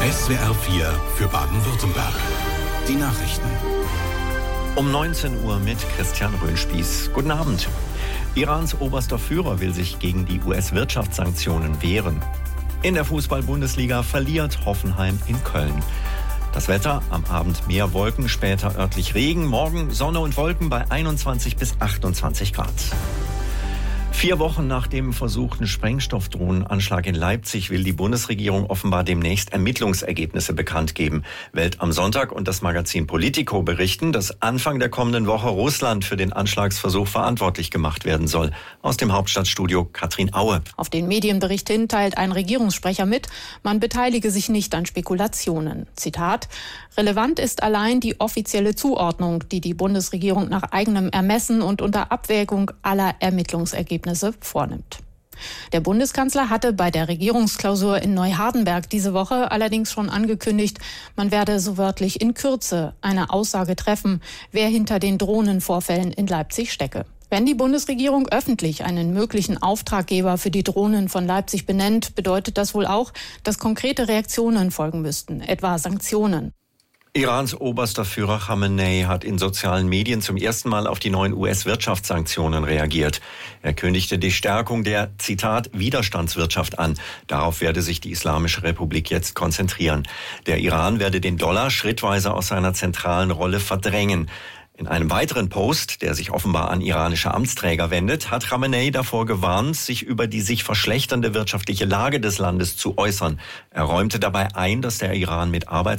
SWR 4 für Baden-Württemberg. Die Nachrichten. Um 19 Uhr mit Christian Röhnspieß. Guten Abend. Irans oberster Führer will sich gegen die US-Wirtschaftssanktionen wehren. In der Fußball-Bundesliga verliert Hoffenheim in Köln. Das Wetter, am Abend mehr Wolken, später örtlich Regen, morgen Sonne und Wolken bei 21 bis 28 Grad. 4 Wochen nach dem versuchten Sprengstoffdrohnenanschlag in Leipzig will die Bundesregierung offenbar demnächst Ermittlungsergebnisse bekannt geben. Welt am Sonntag und das Magazin Politico berichten, dass Anfang der kommenden Woche Russland für den Anschlagsversuch verantwortlich gemacht werden soll. Aus dem Hauptstadtstudio Katrin Aue. Auf den Medienbericht hin teilt ein Regierungssprecher mit, man beteilige sich nicht an Spekulationen. Zitat: Relevant ist allein die offizielle Zuordnung, die die Bundesregierung nach eigenem Ermessen und unter Abwägung aller Ermittlungsergebnisse vornimmt. Der Bundeskanzler hatte bei der Regierungsklausur in Neuhardenberg diese Woche allerdings schon angekündigt, man werde so wörtlich in Kürze eine Aussage treffen, wer hinter den Drohnenvorfällen in Leipzig stecke. Wenn die Bundesregierung öffentlich einen möglichen Auftraggeber für die Drohnen von Leipzig benennt, bedeutet das wohl auch, dass konkrete Reaktionen folgen müssten, etwa Sanktionen. Irans oberster Führer Khamenei hat in sozialen Medien zum ersten Mal auf die neuen US-Wirtschaftssanktionen reagiert. Er kündigte die Stärkung der, Zitat, Widerstandswirtschaft an. Darauf werde sich die Islamische Republik jetzt konzentrieren. Der Iran werde den Dollar schrittweise aus seiner zentralen Rolle verdrängen. In einem weiteren Post, der sich offenbar an iranische Amtsträger wendet, hat Khamenei davor gewarnt, sich über die sich verschlechternde wirtschaftliche Lage des Landes zu äußern. Er räumte dabei ein, dass der Iran mit